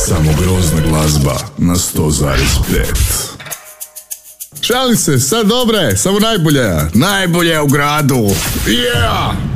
Samo grozna glazba na 100,5. Šalim se, sad dobre, samo najbolje. Najbolje u gradu. Yeah!